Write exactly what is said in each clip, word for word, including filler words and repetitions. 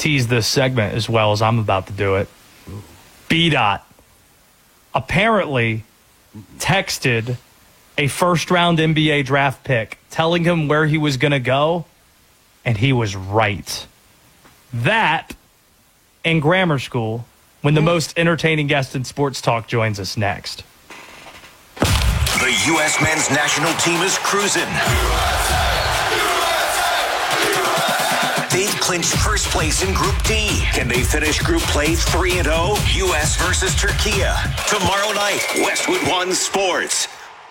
tease this segment as well as I'm about to do it. B-Dot apparently texted a first-round N B A draft pick telling him where he was going to go, and he was right. That in grammar school when the most entertaining guest in sports talk joins us next. The U S men's national team is cruising. They've clinched first place in Group D. Can they finish Group Play three and oh? U S versus Turkey. Tomorrow night, Westwood One Sports.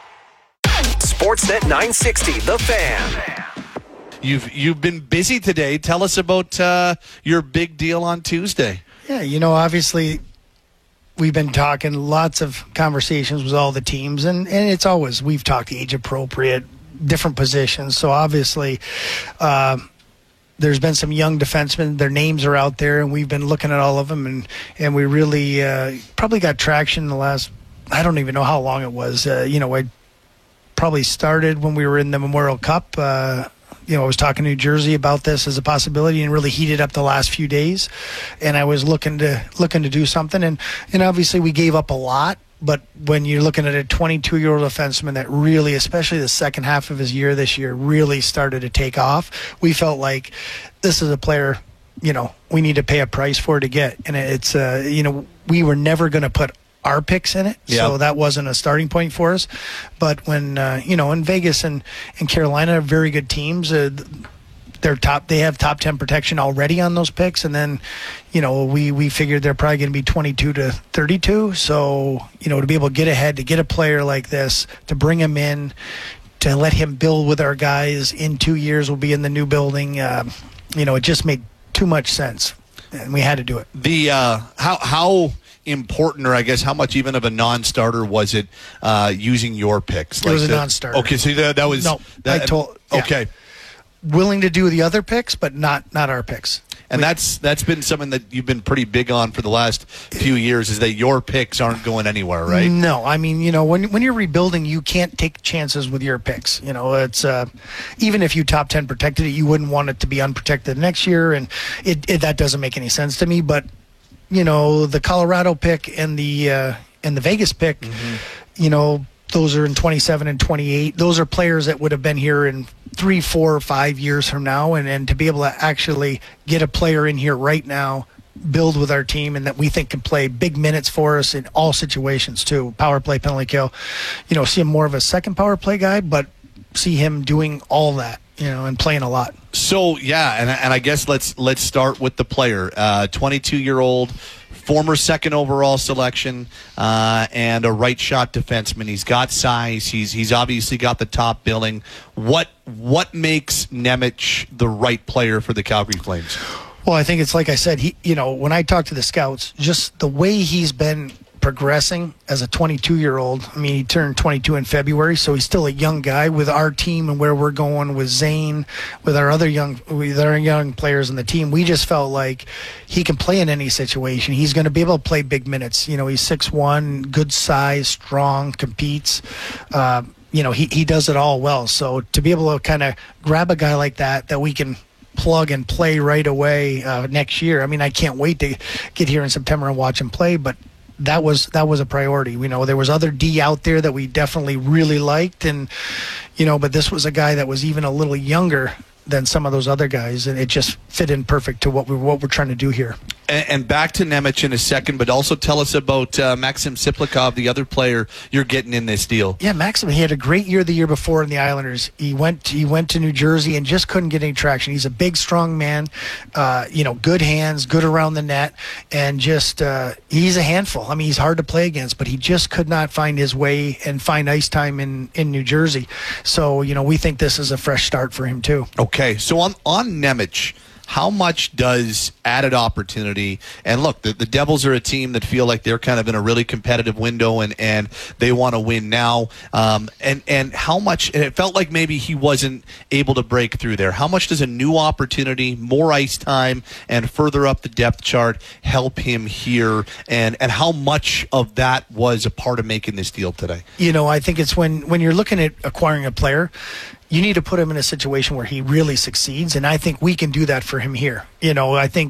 Sportsnet nine sixty, The Fan. You've you've been busy today. Tell us about uh, your big deal on Tuesday. Yeah, you know, obviously we've been talking, lots of conversations with all the teams, and, and it's always, we've talked age appropriate, different positions. So obviously uh, there's been some young defensemen. Their names are out there, and we've been looking at all of them, and, and we really uh, probably got traction in the last, I don't even know how long it was. Uh, you know, I probably started when we were in the Memorial Cup. Uh, you know, I was talking to New Jersey about this as a possibility and really heated up the last few days. And I was looking to looking to do something. And, and obviously we gave up a lot. But when you're looking at a twenty-two-year-old defenseman that really, especially the second half of his year this year, really started to take off, we felt like this is a player, you know, we need to pay a price for to get. And it's, uh, you know, we were never going to put our picks in it, yep. So that wasn't a starting point for us. But when uh, you know, in Vegas and, and Carolina are very good teams. Uh, they're top. They have top ten protection already on those picks, and then you know we we figured they're probably going to be twenty-two to thirty-two. So you know to be able to get ahead, to get a player like this, to bring him in, to let him build with our guys. In two years, we'll be in the new building. Uh, you know, it just made too much sense, and we had to do it. The uh, how how. important, or I guess how much even of a non-starter was it uh, using your picks? It like was a the, non-starter. Okay, so that, that was... No, that, I told... Yeah. Okay. Willing to do the other picks, but not not our picks. And we, that's that's been something that you've been pretty big on for the last few years, is that your picks aren't going anywhere, right? No, I mean, you know, when when you're rebuilding, you can't take chances with your picks. You know, it's uh, even if you top ten protected it, you wouldn't want it to be unprotected next year, and it, it that doesn't make any sense to me. But you know, the Colorado pick and the uh, and the Vegas pick, mm-hmm. you know, those are in twenty-seven and twenty-eight. Those are players that would have been here in three, four, five years from now, and, and to be able to actually get a player in here right now, build with our team, and that we think can play big minutes for us in all situations too. Power play, penalty kill. You know, see him more of a second power play guy, but see him doing all that, you know, and playing a lot. So yeah, and and I guess let's let's start with the player. Uh, twenty-two-year-old, former second overall selection, uh, and a right shot defenseman. He's got size. He's he's obviously got the top billing. What what makes Nemec the right player for the Calgary Flames? Well, I think it's like I said. He, you know, when I talk to the scouts, just the way he's been progressing as a twenty-two-year-old. I mean, he turned twenty-two in February, so he's still a young guy. With our team and where we're going with Zane, with our other young, with our young players in the team, we just felt like he can play in any situation. He's going to be able to play big minutes. You know, he's six one, good size, strong, competes. Uh, you know, he he does it all well. So to be able to kind of grab a guy like that, that we can plug and play right away uh, next year. I mean, I can't wait to get here in September and watch him play, but that was that was a priority. You know, there was other D out there that we definitely really liked, and you know, but this was a guy that was even a little younger than some of those other guys, and it just fit in perfect to what we what we're trying to do here. And, and back to Nemec in a second, but also tell us about uh, Maxim Siplikov, the other player you're getting in this deal. Yeah, Maxim, he had a great year the year before in the Islanders. He went he went to New Jersey and just couldn't get any traction. He's a big, strong man, uh, you know, good hands, good around the net, and just uh, he's a handful. I mean, he's hard to play against, but he just could not find his way and find ice time in, in New Jersey. So, you know, we think this is a fresh start for him too. Okay, so on, on Nemec, how much does added opportunity, and look, the, the Devils are a team that feel like they're kind of in a really competitive window, and, and they want to win now, um, and, and how much, and it felt like maybe he wasn't able to break through there. How much does a new opportunity, more ice time, and further up the depth chart help him here, and, and how much of that was a part of making this deal today? You know, I think it's when, when you're looking at acquiring a player, you need to put him in a situation where he really succeeds, and I think we can do that for him here. You know, I think